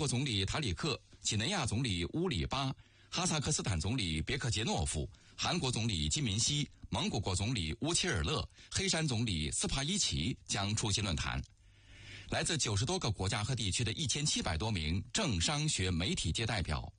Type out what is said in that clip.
国总理塔里克、几内亚总理乌里巴、哈萨克斯坦总理别克杰诺夫、韩国总理金敏熙、蒙古国总理乌齐尔勒、黑山总理斯帕伊奇将出席论坛。来自90多个国家和地区的1700多名政商学媒体界代表